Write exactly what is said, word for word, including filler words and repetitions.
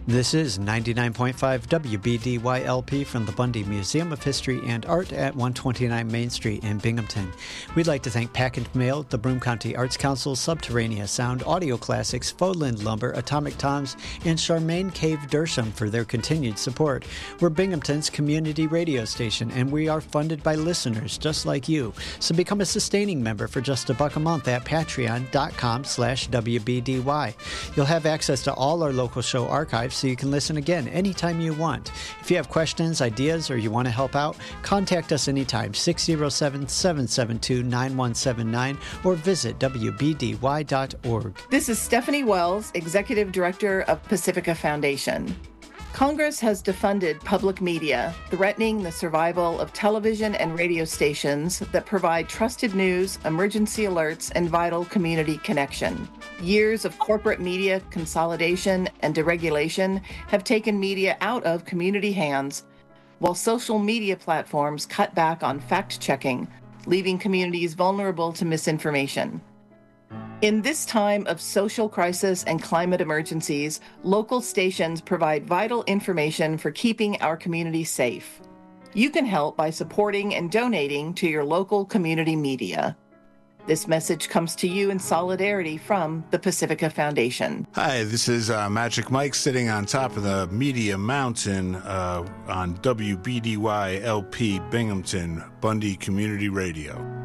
This is ninety-nine point five W B D Y L P from the Bundy Museum of History and Art at one twenty-nine Main Street in Binghamton. We'd like to thank Packard Mail, the Broome County Arts Council, Subterranea Sound, Audio Classics, Fauxland Lumber, Atomic Toms, and Charmaine Cave Dersham for their continued support. We're Binghamton's community radio station, and we are funded by listeners just like you. So become a sustaining member for just a buck a month at patreon.com slash WBDY. You'll have access to all our local show archives, so you can listen again anytime you want. If you have questions, ideas, or you want to help out, contact us anytime, six oh seven, seven seven two, nine one seven nine, or visit W B D Y dot org. This is Stephanie Wells, Executive Director of Pacifica Foundation. Congress has defunded public media, threatening the survival of television and radio stations that provide trusted news, emergency alerts, and vital community connection. Years of corporate media consolidation and deregulation have taken media out of community hands, while social media platforms cut back on fact-checking, leaving communities vulnerable to misinformation. In this time of social crisis and climate emergencies, local stations provide vital information for keeping our communities safe. You can help by supporting and donating to your local community media. This message comes to you in solidarity from the Pacifica Foundation. Hi, this is uh, Magic Mike sitting on top of the Media Mountain uh, on W B D Y L P Binghamton, Bundy Community Radio.